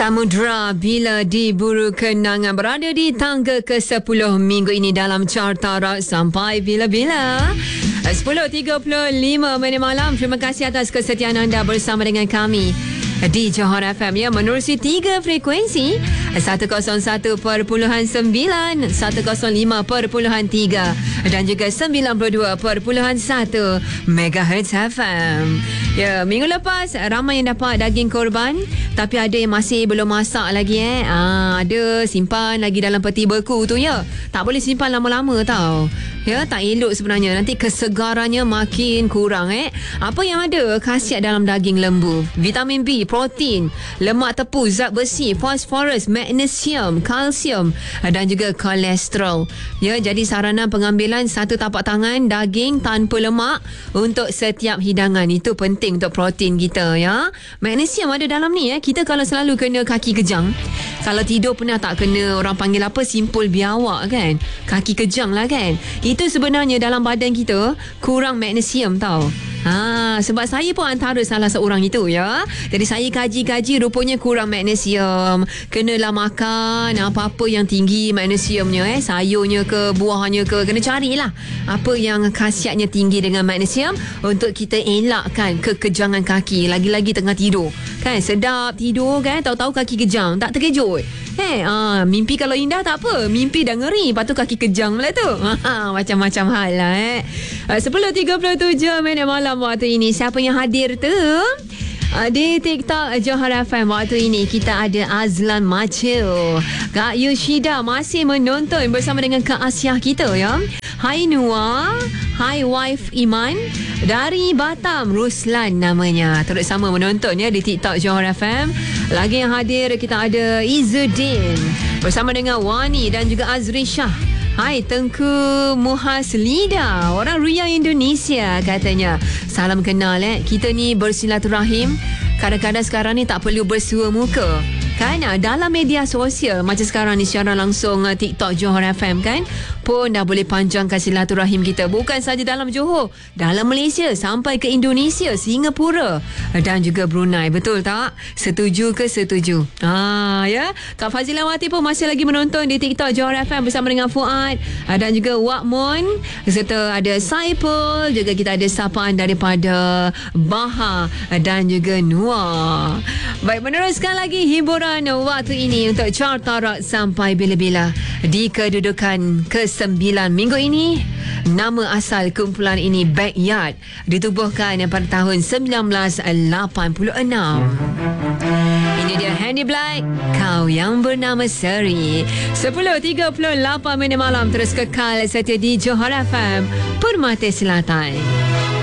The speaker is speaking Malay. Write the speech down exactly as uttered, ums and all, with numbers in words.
Samudra bila diburu kenangan berada di tangga ke sepuluh minggu ini dalam carta rock sampai bila-bila. sepuluh tiga puluh lima minit malam. Terima kasih atas kesetiaan anda bersama dengan kami di Johor F M ya, menerusi tiga frekuensi seratus satu perpuluhan sembilan, seratus lima perpuluhan tiga dan juga sembilan puluh dua perpuluhan satu megahertz F M. Ya, minggu lepas ramai yang dapat daging korban, tapi ada yang masih belum masak lagi eh. Ah, ada simpan lagi dalam peti beku tu ya. Tak boleh simpan lama-lama tau. Ya, tak elok sebenarnya. Nanti kesegarannya makin kurang eh. Apa yang ada khasiat dalam daging lembu? Vitamin B, protein, lemak tepu, zat besi, fosforus, magnesium, kalsium dan juga kolesterol. Ya, jadi saranan pengambilan satu tapak tangan daging tanpa lemak untuk setiap hidangan. Itu penting untuk protein kita ya. Magnesium ada dalam ni eh. Kita kalau selalu kena kaki kejang, kalau tidur pernah tak kena orang panggil apa, simpul biawak kan, kaki kejang lah kan. Itu sebenarnya dalam badan kita kurang magnesium tau. Ha, sebab saya pun antara salah seorang itu ya. Jadi saya kaji-kaji, rupanya kurang magnesium. Kenalah makan apa-apa yang tinggi magnesiumnya eh. Sayurnya ke, buahnya ke, kena carilah apa yang khasiatnya tinggi dengan magnesium untuk kita elakkan kekejangan kaki. Lagi-lagi tengah tidur kan, sedap tidur kan, tahu-tahu kaki kejang, tak terkejut. Eh, ah, mimpi kalau indah tak apa, mimpi dah ngeri, lepas tu kaki kejang pula tu. Ha, macam-macam hal lah eh. sepuluh tiga puluh tujuh minit malam waktu ini. Siapa yang hadir tu? Uh, di TikTok Johor F M waktu ini kita ada Azlan Macil, Kak Yushida masih menonton bersama dengan Kak Asyah kita ya. Hai Nuah, hai wife Iman dari Batam, Ruslan namanya, terus sama menonton ya di TikTok Johor F M. Lagi yang hadir kita ada Izzuddin bersama dengan Wani dan juga Azri Shah. Hai Tengku Muhas Lida, orang Riyadh Indonesia katanya. Salam kenal eh. Kita ni bersilaturahim. Kadang-kadang sekarang ni tak perlu bersua muka kan, dalam media sosial macam sekarang ni secara langsung uh, TikTok Johor F M kan, pun dah boleh panjangkan silaturahim kita, bukan saja dalam Johor, dalam Malaysia sampai ke Indonesia, Singapura dan juga Brunei. Betul tak? Setuju ke setuju? Ha ya. Kak Fazilawati pun masih lagi menonton di TikTok Johor F M bersama dengan Fuad uh, dan juga Wak Mon, serta ada Saipul, juga kita ada sapaan daripada Baha dan juga Nuah. Baik, meneruskan lagi hiburan waktu ini untuk carta rock sampai bila-bila. Di kedudukan ke sembilan minggu ini, nama asal kumpulan ini Backyard, ditubuhkan pada tahun sembilan belas lapan puluh enam. Ini dia Handy Black, Kau Yang Bernama Seri. sepuluh tiga puluh lapan minit malam, terus kekal setia di Johor F M, Permata Selatan.